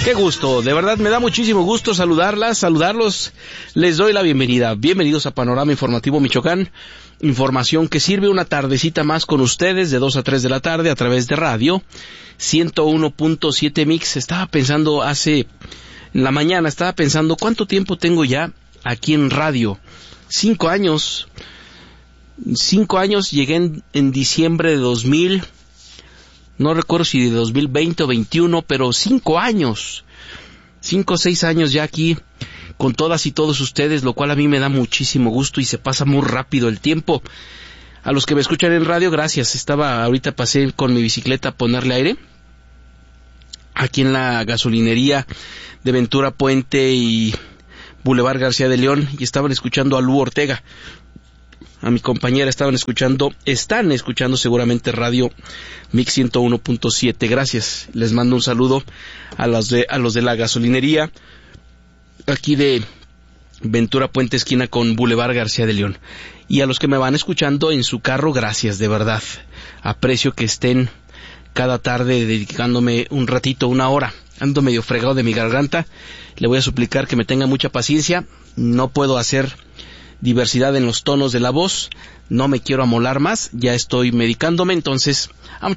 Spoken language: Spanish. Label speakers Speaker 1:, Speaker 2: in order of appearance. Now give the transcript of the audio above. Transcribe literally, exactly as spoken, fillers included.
Speaker 1: Qué gusto, de verdad me da muchísimo gusto saludarlas, saludarlos. Les doy la bienvenida. Bienvenidos a Panorama Informativo Michoacán. Información que sirve una tardecita más con ustedes de dos a tres de la tarde a través de radio ciento uno punto siete Mix. Estaba pensando hace, en la mañana, estaba pensando cuánto tiempo tengo ya aquí en radio. Cinco años. Cinco años, llegué en, en diciembre de dos mil. No recuerdo si de dos mil veinte o veintiuno, pero cinco años. Cinco o seis años ya aquí con todas y todos ustedes, lo cual a mí me da muchísimo gusto y se pasa muy rápido el tiempo. A los que me escuchan en radio, gracias. Estaba, ahorita pasé con mi bicicleta a ponerle aire aquí en la gasolinería de Ventura Puente y Boulevard García de León y estaban escuchando a Lu Ortega. A mi compañera estaban escuchando, están escuchando seguramente radio Mix ciento uno punto siete. Gracias. Les mando un saludo a los de a los de la gasolinería aquí de Ventura Puente esquina con Boulevard García de León. Y a los que me van escuchando en su carro, gracias, de verdad. Aprecio que estén cada tarde dedicándome un ratito, una hora. Ando medio fregado de mi garganta. Le voy a suplicar que me tenga mucha paciencia. No puedo hacer diversidad en los tonos de la voz, no me quiero amolar más, ya estoy medicándome, entonces